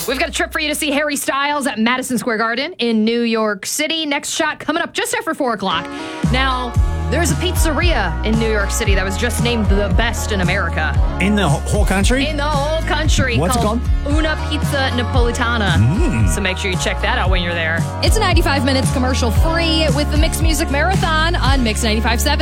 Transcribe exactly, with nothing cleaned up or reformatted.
We've got a trip for you to see Harry Styles at Madison Square Garden in New York City. Next shot coming up just after four o'clock. Now, there's a pizzeria in New York City that was just named the best in America. In the whole country? In the whole country. What's it called? Una Pizza Napolitana. Mm. So make sure you check that out when you're there. It's ninety-five minutes commercial free with the Mix Music Marathon on Mix ninety-five point seven.